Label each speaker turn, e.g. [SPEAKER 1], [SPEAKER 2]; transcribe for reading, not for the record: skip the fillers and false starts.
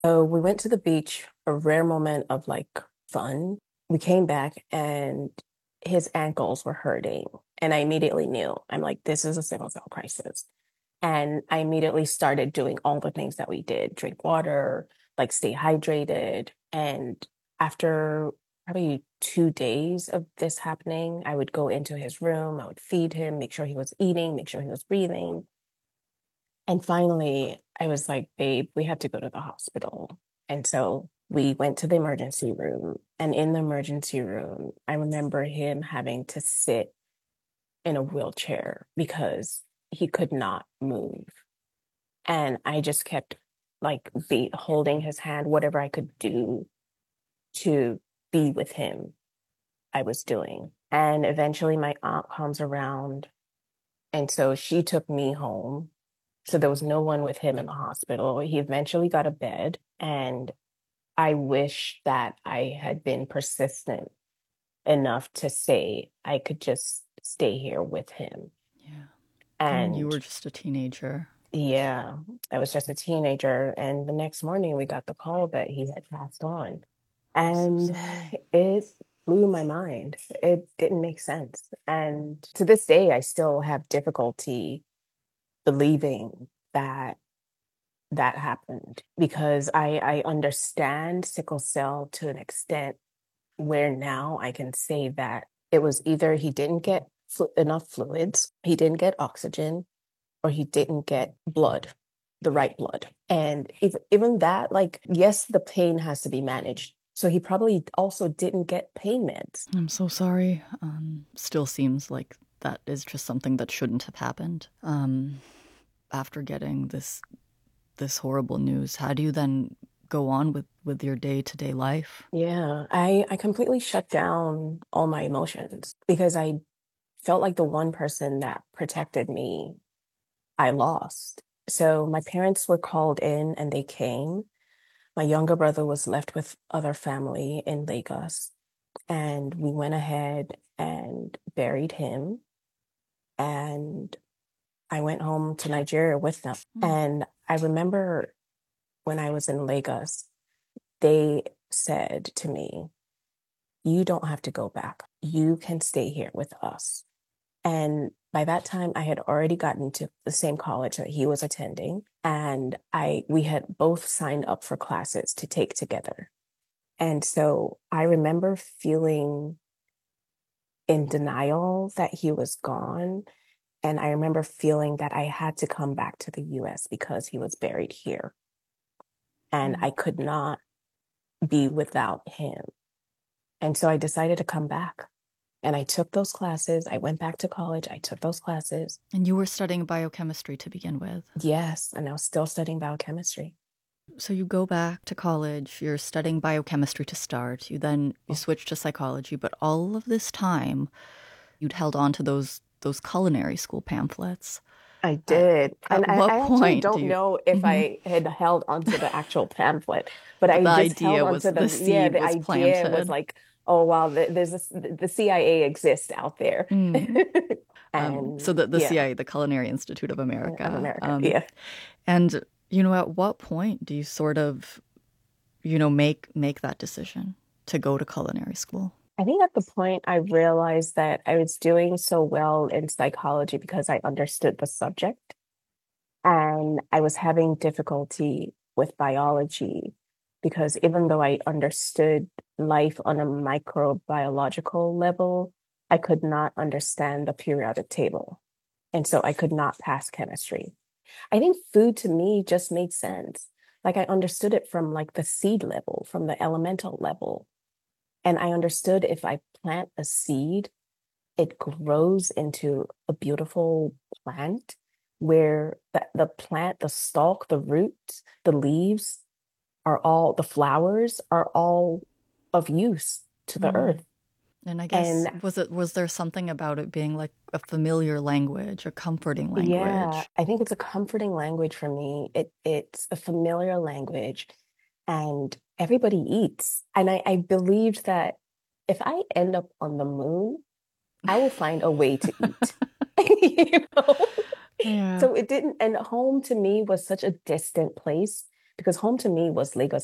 [SPEAKER 1] So we went to the beach, a rare moment of like fun. We came back and his ankles were hurting. And I immediately knew, I'm like, this is a sickle cell crisis. And I immediately started doing all the things that we did, drink water, like stay hydrated. And after probably 2 days of this happening, I would go into his room, I would feed him, make sure he was eating, make sure he was breathing. And finally, I was like, babe, we have to go to the hospital. And so we went to the emergency room. And in the emergency room, I remember him having to sit in a wheelchair because he could not move. And I just kept like holding his hand, whatever I could do to be with him, I was doing. And eventually my aunt comes around. And so she took me home. So there was no one with him in the hospital. He eventually got a bed, and I wish that I had been persistent enough to say I could just stay here with him.
[SPEAKER 2] Yeah. And you
[SPEAKER 1] And
[SPEAKER 2] were just a teenager.
[SPEAKER 1] yeah, I was just a teenager. And the next morning, we got the call that he had passed on.
[SPEAKER 2] I'm so
[SPEAKER 1] And
[SPEAKER 2] sorry.
[SPEAKER 1] it blew my mind. It didn't make sense. And to this day, I still have difficulty believing that that happened because I understand sickle cell to an extent where now I can say that it was either he didn't get enough fluids, he didn't get oxygen, or he didn't get blood, the right blood. And if, even that, like, yes, the pain has to be managed. So he probably also didn't get pain meds.
[SPEAKER 2] I'm so sorry. Still seems like that is just something that shouldn't have happened. After getting this horrible news, how do you then go on with your day-to-day life?
[SPEAKER 1] Yeah, I completely shut down all my emotions because I felt like the one person that protected me, I lost. So my parents were called in and they came. My younger brother was left with other family in Lagos, and we went ahead and buried him. And I went home to Nigeria with them.
[SPEAKER 2] Mm.
[SPEAKER 1] And I remember when I was in Lagos, they said to me, you don't have to go back. You can stay here with us. And by that time, I had already gotten to the same college that he was attending, and I we had both signed up for classes to take together. And so I remember feeling in denial that he was gone. And I remember feeling that I had to come back to the US because he was buried here. And
[SPEAKER 2] Mm.
[SPEAKER 1] I could not be without him. And so I decided to come back. And I took those classes. I went back to college. I took those classes.
[SPEAKER 2] And you were studying biochemistry to begin with.
[SPEAKER 1] Yes. And I was still studying biochemistry.
[SPEAKER 2] So you go back to college, you're studying biochemistry to start. You switch to psychology, but all of this time you'd held on to those culinary school pamphlets.
[SPEAKER 1] I
[SPEAKER 2] At
[SPEAKER 1] did. And
[SPEAKER 2] at what
[SPEAKER 1] I actually
[SPEAKER 2] point do
[SPEAKER 1] don't
[SPEAKER 2] you
[SPEAKER 1] know if
[SPEAKER 2] Mhm.
[SPEAKER 1] I had held onto the actual pamphlet, but
[SPEAKER 2] But
[SPEAKER 1] I
[SPEAKER 2] the
[SPEAKER 1] just held
[SPEAKER 2] idea was
[SPEAKER 1] onto
[SPEAKER 2] the
[SPEAKER 1] yeah,
[SPEAKER 2] seed
[SPEAKER 1] the
[SPEAKER 2] was
[SPEAKER 1] idea was
[SPEAKER 2] planted.
[SPEAKER 1] like, oh, wow, there's this, the CIA exists out there.
[SPEAKER 2] Mm. So
[SPEAKER 1] And
[SPEAKER 2] the
[SPEAKER 1] yeah,
[SPEAKER 2] CIA, the Culinary Institute of
[SPEAKER 1] of
[SPEAKER 2] America.
[SPEAKER 1] America. Yeah.
[SPEAKER 2] And at what point do you sort of, make that decision to go to culinary school?
[SPEAKER 1] I think at the point I realized that I was doing so well in psychology because I understood the subject, and I was having difficulty with biology because even though I understood life on a microbiological level, I could not understand the periodic table. And so I could not pass chemistry. I think food to me just made sense. Like I understood it from like the seed level, from the elemental level. And I understood if I plant a seed, it grows into a beautiful plant where the plant, the stalk, the roots, the leaves the flowers are all of use to the
[SPEAKER 2] Mm.
[SPEAKER 1] earth.
[SPEAKER 2] And I guess
[SPEAKER 1] And
[SPEAKER 2] was there something about it being like a familiar language, a comforting
[SPEAKER 1] yeah,
[SPEAKER 2] language?
[SPEAKER 1] I think it's a comforting language for me. It's a familiar language and everybody eats. And I believed that if I end up on the moon, I will find a way to eat. You know?
[SPEAKER 2] Yeah.
[SPEAKER 1] So it didn't, and home to me was such a distant place because home to me was Lagos